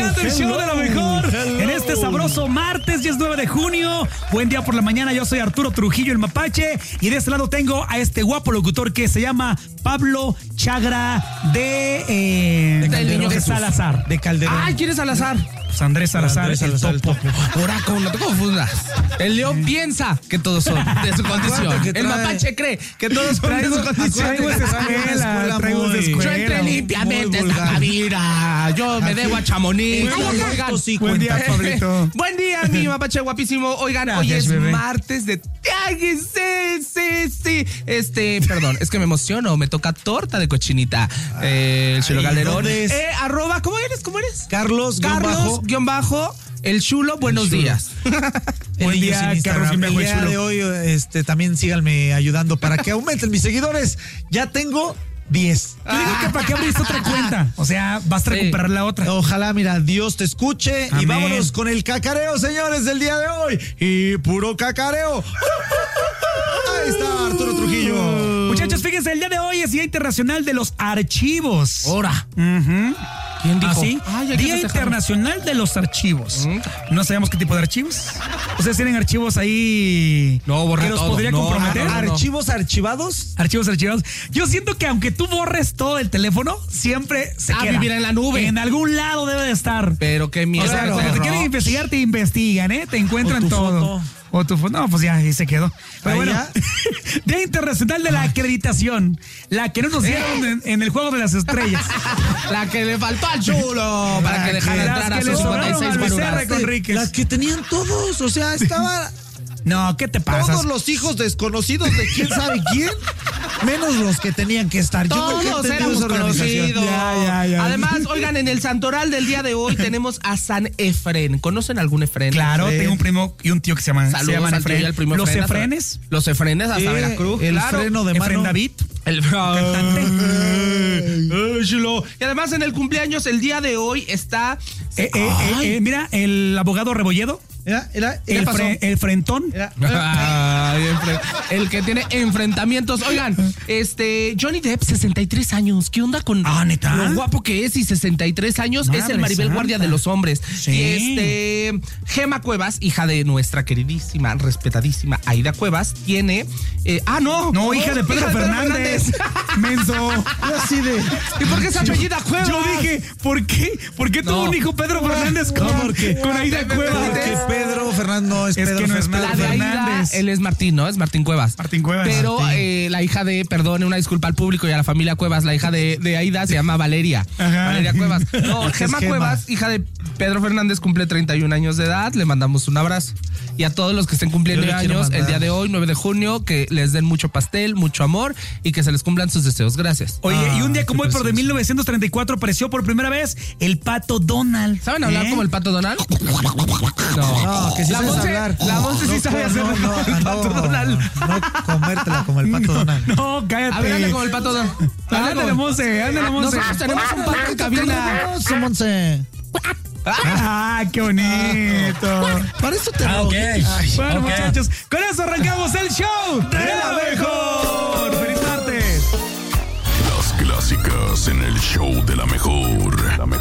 arrancando el show de la mejor. En este sabroso martes 19 de junio. Buen día por la mañana. Yo soy Arturo Trujillo, el Mapache. Y de este lado tengo a este guapo locutor que se llama Pablo Chagra de Salazar. De Calderón. Ay, ¿quién es Salazar? Pues Andrés Salazar, el topo. Oráculo, no te confundas. El león piensa que todos son de su condición. El mapache cree que todos son de su condición. Traigo esa escuela. Yo entré limpiamente a esta cabina. Yo me debo a Chamonix. Oigan, buen día, Pablito. buen día, mi mapache guapísimo. Oigan, Gracias, hoy es bebé. martes de... ¡Ay, sí! Perdón, es que me emociono. Me toca torta de cochinita. El Chulo Calderón. Arroba, ¿cómo eres? Carlos, el Chulo, buenos días. Buen día, Carlos. El día de hoy, también síganme ayudando para que aumenten mis seguidores. Ya tengo 10. Yo digo que para qué abriste otra cuenta. O sea, vas a recuperar la otra. Ojalá, mira, Dios te escuche. Amén. Y vámonos con el cacareo, señores, del día de hoy. Y puro cacareo. Ahí está Arturo Trujillo. Muchachos, fíjense, el día de hoy es Día Internacional de los Archivos. Ahora. ¿Quién dijo? ¿Ah, sí? Ay, hay que Día festejarlo. Internacional de los Archivos. No sabemos qué tipo de archivos. ¿Ustedes tienen archivos ahí No, borra que los todo. podría No, comprometer? no. ¿Archivos archivados? Archivos archivados. Yo siento que aunque tú borres todo el teléfono, siempre se queda. Vivirá en la nube. En algún lado debe de estar. Pero qué miedo. O sea, Claro. cuando te quieren investigar, te investigan, ¿eh? Te encuentran O tu todo. foto. O tu foto. No, pues ya, ahí se quedó. Pero Ahí bueno, ya. Día Internacional de la Acreditación. La que no nos dieron en el Juego de las Estrellas. La que le faltó al Chulo para que dejara Las entrar a que le sus sobraron 56 al Becerra varuras. con Enríquez. Las que tenían todos, o sea, estaba No, ¿qué te pasa? todos los hijos desconocidos de quién sabe quién, menos los que tenían que estar. Yo nunca he Todos entendido éramos esa organización. conocidos. Ya. Además, oigan, en el santoral del día de hoy tenemos a San Efrén. ¿Conocen algún Efrén? Claro, Efrén. tengo un primo y un tío que se llaman Saludos al tío y al primo Los Efrén. Efrenes. Los Efrenes hasta Veracruz. El claro. freno de Efren mano. David. El cantante. Chulo. Y además en el cumpleaños el día de hoy está... Mira, el abogado Rebolledo. El frentón. Ay, el que tiene enfrentamientos. Oigan, Johnny Depp, 63 años. ¿Qué onda con ¿neta? lo guapo que es? Y 63 años es Madre el Maribel santa. Guardia de los hombres. Sí. Y Gema Cuevas, hija de nuestra queridísima, respetadísima Aida Cuevas, tiene... No, hija de Pedro Fernández. Menso. Así de. ¿Y por qué se apellida Cuevas? Yo dije, ¿por qué? ¿Por qué tuvo un hijo Pedro Fernández con Aida Cuevas? Porque Pedro Fernández no es Pedro que no es Fernández. La de Aida, Fernández. él es Martín, ¿no? Es Martín Cuevas. Martín Cuevas. Pero la hija de, perdone, una disculpa al público y a la familia Cuevas, la hija de Aida se llama Valeria. Ajá. Valeria Cuevas. No, Es Gema Gema. Cuevas, hija de Pedro Fernández, cumple 31 años de edad. Le mandamos un abrazo. Y a todos los que estén cumpliendo Yo le quiero años el mandar. día de hoy, 9 de junio, que les den mucho pastel, mucho amor y que se les cumplan sus deseos. Gracias. Oye, y un día como qué hoy, pero de precioso. 1934, apareció por primera vez el Pato Donald. ¿Saben hablar como el Pato Donald? No, que sí La sabes Monse- hablar. la Monse sí sabe hacer como el Pato Donald. No comértela como el Pato Donald. No, cállate. A ver, anda como el Pato Donald. Ándale, Monse, ándale, Monse. Nosotros tenemos un pato en cabina. Monse. Ah, qué bonito. Para eso te ok. Bueno, Ok. muchachos, con eso arrancamos el show de la mejor. ¡Feliz martes! Las clásicas en el show de la mejor.